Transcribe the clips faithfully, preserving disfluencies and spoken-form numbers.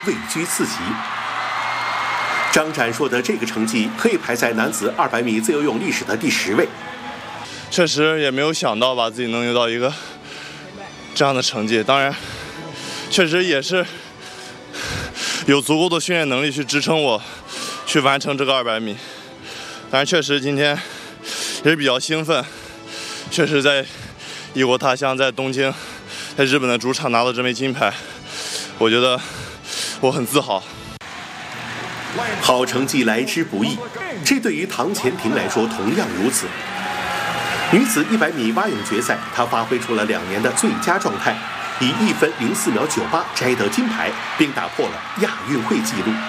位居次席。张展硕的这个成绩可以排在男子二百米自由泳历史的第十位。 确实也没有想到吧，自己能游到一个这样的成绩。当然，确实也是有足够的训练能力去支撑我去完成这个二百米。但是确实今天也是比较兴奋，确实在异国他乡，在东京，在日本的主场拿到这枚金牌，我觉得我很自豪。 好成绩来之不易，这对于唐前婷来说同样如此。女子一百米蛙泳决赛，她发挥出了两年的最佳状态，以一分零四秒九八摘得金牌，并打破了亚运会纪录。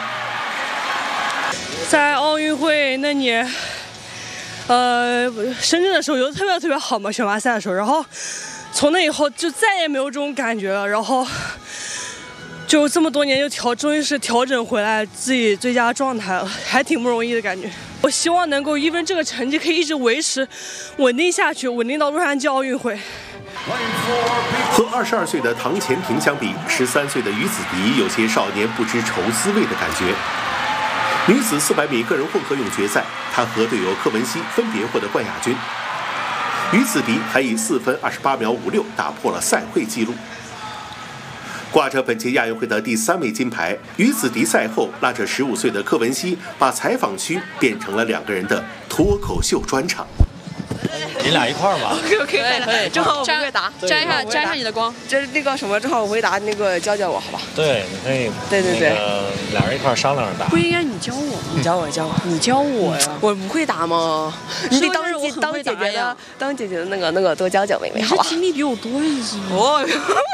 在奥运会那年，呃，深圳的时候游得特别特别好嘛，选拔赛的时候，然后从那以后就再也没有这种感觉了，然后就这么多年就调，终于是调整回来自己最佳状态了，还挺不容易的感觉。我希望能够因为这个成绩可以一直维持稳定下去，稳定到洛杉矶奥运会。 和二十二岁的唐前婷相比，十三岁的于子迪有些少年不知愁滋味的感觉。女子四百米个人混合泳决赛，她和队友柯文熙分别获得冠亚军。于子迪还以四分二十八秒五六打破了赛会纪录。挂着本届亚运会的第三枚金牌，于子迪赛后拉着十五岁的柯文熙，把采访区变成了两个人的脱口秀专场。 你俩一块儿吧 ？OK OK， 可以，正好我不会答， 沾一下沾一下你的光。 这那个什么，正好我会答，那个教教我，好吧？ 对，你可以。 对对对， 俩人一块商量着答。 不应该你教我吗？ 你教我，教我， 你教我呀！ 我不会答吗？你得当姐当姐姐的，当姐姐的那个那个多教教妹妹，好吧？ 经历比我多，你是吗？ 哦。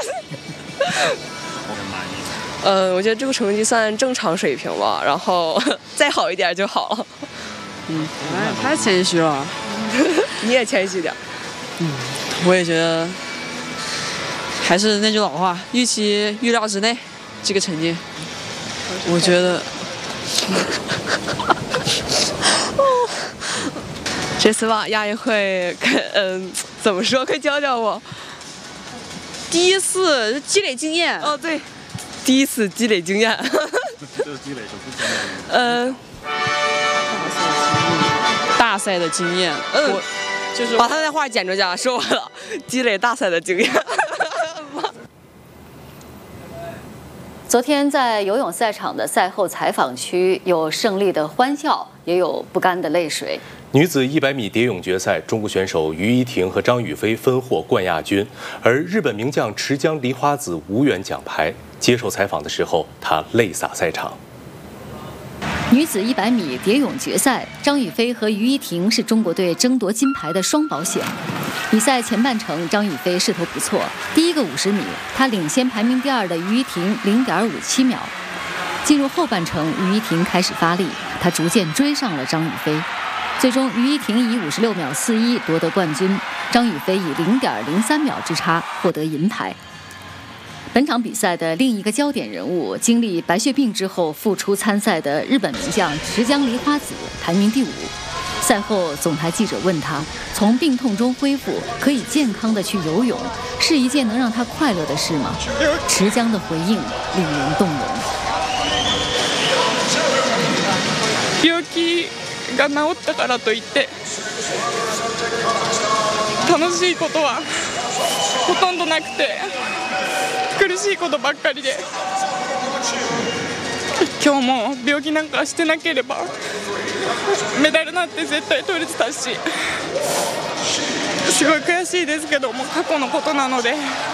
呃，我觉得这个成绩算正常水平吧，然后再好一点就好了。 嗯，哎，太谦虚了。 你也谦虚点。 嗯，我也觉得，还是那句老话，预期预料之内，这个成绩，我觉得。 这次吧，亚运会，嗯，怎么说？快教教我。 第一次积累经验。 哦，对。第一次积累经验， 就是积累什么经验？ 嗯， 大赛的经验，嗯，我就是把他的话剪出去啊，说完了，积累大赛的经验。 昨天在游泳赛场的赛后采访区，有胜利的欢笑，也有不甘的泪水。 女子一百米蝶泳决赛，中国选手于依婷和张雨霏分获冠亚军，而日本名将池江梨花子无缘奖牌。接受采访的时候，她泪洒赛场。 女子一百米蝶泳决赛，张雨霏和于依婷是中国队争夺金牌的双保险。比赛前半程，张雨霏势头不错，第一个五十米，她领先排名第二的于依婷零点五七秒。进入后半程，于依婷开始发力，她逐渐追上了张雨霏。最终，于依婷以五十六秒四一夺得冠军，张雨霏以零点零三秒之差获得银牌。本场比赛的另一个焦点人物，经历白血病之后复出参赛的日本名将池江梨花子，排名第五。赛后，总台记者问他，从病痛中恢复，可以健康的去游泳，是一件能让他快乐的事吗？池江的回应令人动容。 病気が治ったからといって楽しいことはほとんどなくて苦しいことばっかりで、今日も病気なんかしてなければメダルなんて絶対取れてたし、すごい悔しいですけども過去のことなので、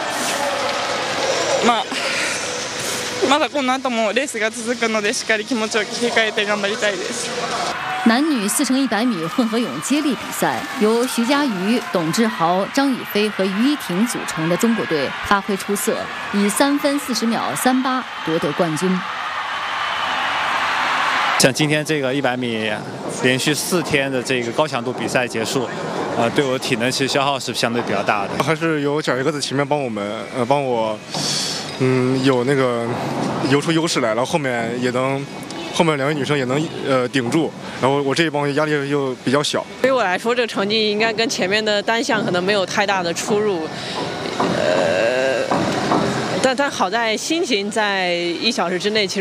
まあまだこの後もレースが続くので、しっかり気持ちを切り替えて頑張りたいです。 男女四乘一百米混合泳接力比赛，由徐嘉余、董志豪、张雨霏和于依婷组成的中国队发挥出色，以三分四十秒三八夺得冠军。 像今天这个一百米连续四天的这个高强度比赛结束，呃，对我体能其实消耗是相对比较大的。 还是有贾一哥在前面帮我们，呃，帮我，嗯，有那个游出优势来了，后面也能。后面两位女生也能呃顶住，然后我这一帮压力又比较小。 对我来说，这个成绩应该跟前面的单项可能没有太大的出入，呃，但但好在心情在一小时之内其实。